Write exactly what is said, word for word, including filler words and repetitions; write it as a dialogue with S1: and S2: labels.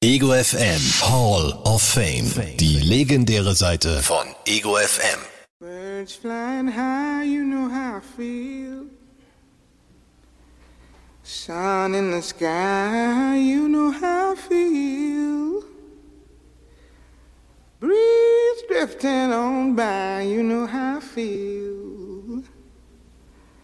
S1: Ego F M Hall of Fame. Die legendäre Seite von Ego F M.
S2: Birds flying high, you know how I feel. Sun in the sky, you know how I feel. Breeze drifting on by, you know how I feel.